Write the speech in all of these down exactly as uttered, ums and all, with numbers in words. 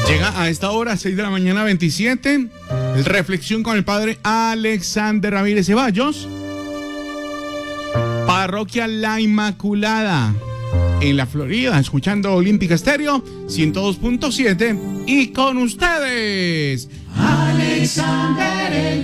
Llega a esta hora, seis de la mañana, veintisiete. Reflexión con el padre Alexander Ramírez Ceballos. Parroquia La Inmaculada, en la Florida, escuchando Olímpica Estéreo ciento dos punto siete. Y con ustedes, Alexander el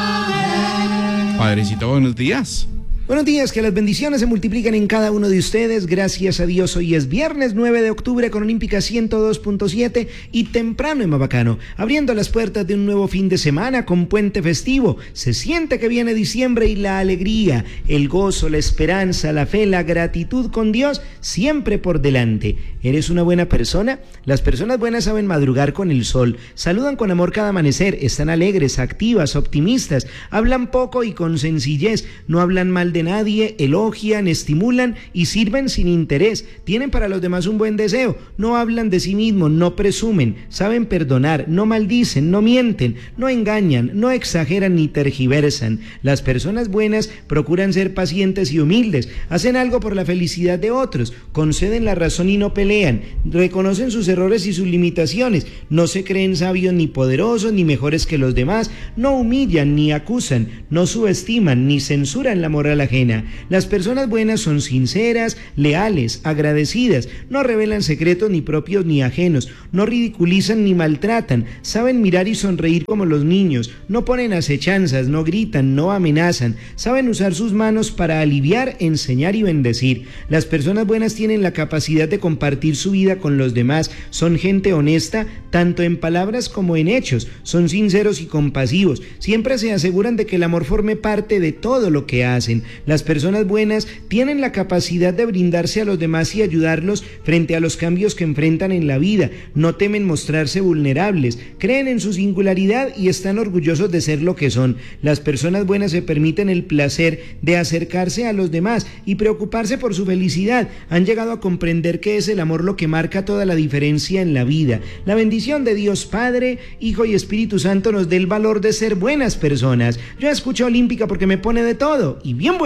Padre. Padrecito, buenos días. Buenos días, que las bendiciones se multipliquen en cada uno de ustedes. Gracias a Dios, hoy es viernes nueve de octubre con Olímpica ciento dos punto siete y temprano en Mabacano, abriendo las puertas de un nuevo fin de semana con puente festivo. Se siente que viene diciembre y la alegría, el gozo, la esperanza, la fe, la gratitud con Dios siempre por delante. ¿Eres una buena persona? Las personas buenas saben madrugar con el sol, saludan con amor cada amanecer, están alegres, activas, optimistas, hablan poco y con sencillez, no hablan mal de nadie, elogian, estimulan y sirven sin interés, tienen para los demás un buen deseo, no hablan de sí mismos, no presumen, saben perdonar, no maldicen, no mienten, no engañan, no exageran ni tergiversan. Las personas buenas procuran ser pacientes y humildes, hacen algo por la felicidad de otros, conceden la razón y no pelean, reconocen sus errores y sus limitaciones, no se creen sabios ni poderosos ni mejores que los demás, no humillan ni acusan, no subestiman ni censuran la moral ajena. Las personas buenas son sinceras, leales, agradecidas, no revelan secretos ni propios ni ajenos, no ridiculizan ni maltratan, saben mirar y sonreír como los niños, no ponen acechanzas, no gritan, no amenazan, saben usar sus manos para aliviar, enseñar y bendecir. Las personas buenas tienen la capacidad de compartir su vida con los demás, son gente honesta, tanto en palabras como en hechos, son sinceros y compasivos, siempre se aseguran de que el amor forme parte de todo lo que hacen. Las personas buenas tienen la capacidad de brindarse a los demás y ayudarlos frente a los cambios que enfrentan en la vida, no temen mostrarse vulnerables, creen en su singularidad y están orgullosos de ser lo que son. Las personas buenas se permiten el placer de acercarse a los demás y preocuparse por su felicidad, han llegado a comprender que es el amor lo que marca toda la diferencia en la vida. La bendición de Dios Padre, Hijo y Espíritu Santo nos dé el valor de ser buenas personas. Yo escucho Olímpica porque me pone de todo y bien